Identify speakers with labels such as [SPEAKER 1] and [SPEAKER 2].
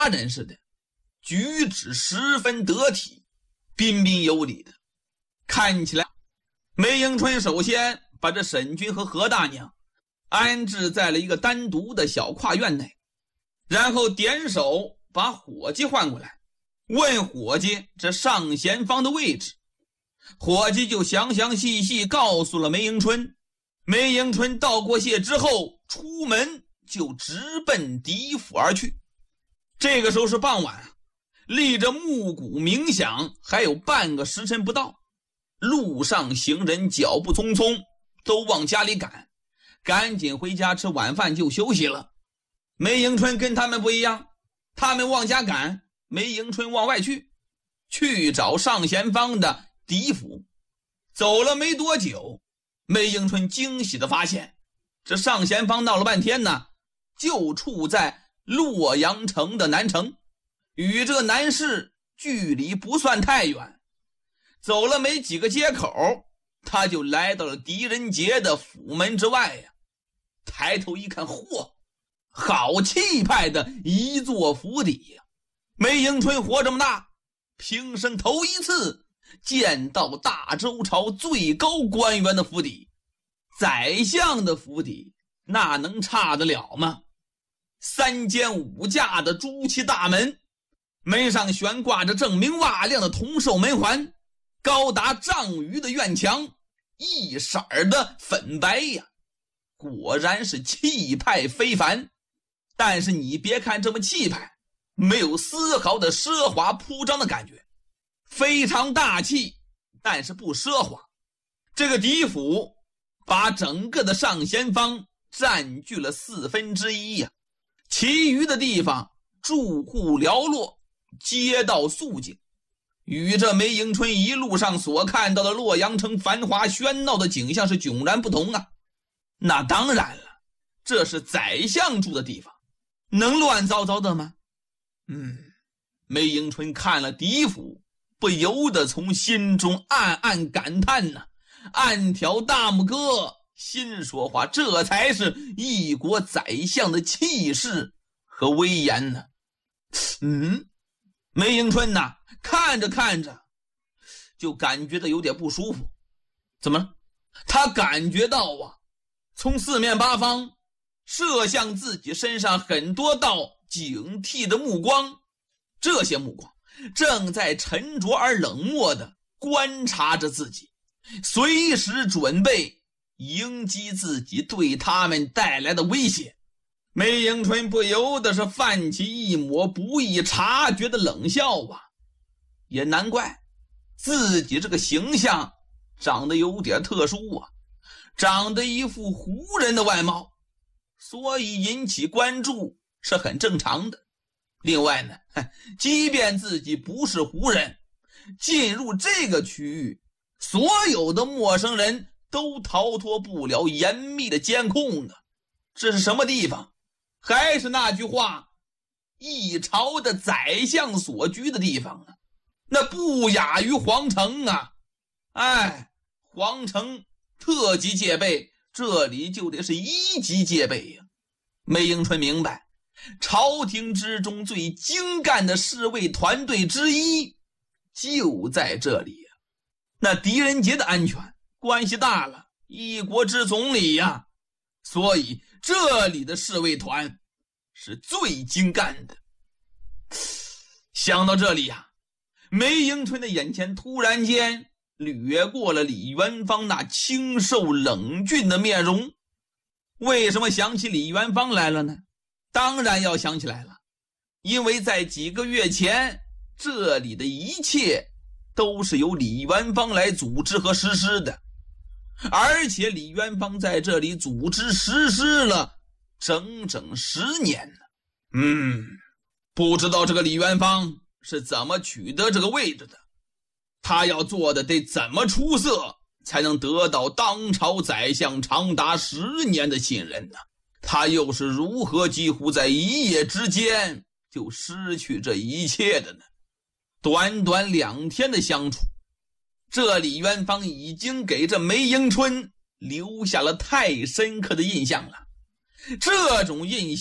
[SPEAKER 1] 人似的，举止十分得体，彬彬有礼的。看起来梅迎春首先把这沈君和何大娘安置在了一个单独的小跨院内，然后点手把伙计唤过来，问伙计这上贤房的位置。伙计就详详细细告诉了梅迎春。梅迎春道过谢之后，出门就直奔狄府而去。这个时候是傍晚，立着暮鼓鸣响，还有半个时辰不到。路上行人脚步匆匆，都往家里赶，赶紧回家吃晚饭就休息了。梅迎春跟他们不一样，他们往家赶，梅迎春往外去找上贤坊的狄府。走了没多久，梅迎春惊喜地发现，这上贤坊闹了半天呢，就处在洛阳城的南城，与这南市距离不算太远。走了没几个街口，他就来到了狄仁杰的府门之外呀。抬头一看，嚯，好气派的一座府邸呀！梅迎春活这么大，平生头一次见到大周朝最高官员的府邸。宰相的府邸那能差得了吗？3间5架的朱漆大门，门上悬挂着锃明瓦亮的铜兽门环，高达丈余的院墙，一色的粉白呀，果然是气派非凡。但是你别看这么气派，没有丝毫的奢华铺张的感觉，非常大气，但是不奢华。这个狄府把整个的上贤坊占据了1/4呀，其余的地方住户寥落，街道肃静，与这梅迎春一路上所看到的洛阳城繁华喧闹的景象是迥然不同啊。那当然了，这是宰相住的地方，能乱糟糟的吗？梅迎春看了狄府，不由得从心中暗暗感叹呢，暗挑大拇哥，心说话，这才是一国宰相的气势和威严呢。梅迎春呐，看着看着就感觉到有点不舒服。怎么了？他感觉到啊，从四面八方射向自己身上很多道警惕的目光，这些目光正在沉着而冷漠地观察着自己，随时准备迎击自己对他们带来的威胁。梅迎春不由得是泛起一抹不易察觉的冷笑啊，也难怪自己这个形象长得有点特殊啊，长得一副胡人的外貌，所以引起关注是很正常的。另外呢，即便自己不是胡人，进入这个区域，所有的陌生人都逃脱不了严密的监控啊。这是什么地方？还是那句话，一朝的宰相所居的地方啊，那不亚于皇城啊。皇城特级戒备，这里就得是1级戒备呀。梅迎春明白，朝廷之中最精干的侍卫团队之一就在这里呀。那狄仁杰的安全关系大了，一国之总理呀，所以这里的侍卫团是最精干的。想到这里呀，梅迎春的眼前突然间掠过了李元芳那清瘦冷峻的面容。为什么想起李元芳来了呢？当然要想起来了，因为在几个月前，这里的一切都是由李元芳来组织和实施的，而且李元芳在这里组织实施了整整10年呢。不知道这个李元芳是怎么取得这个位置的，他要做的得怎么出色，才能得到当朝宰相长达10年的信任呢？他又是如何几乎在一夜之间就失去这一切的呢？短短2天的相处，这李元芳已经给这梅迎春留下了太深刻的印象了。这种印象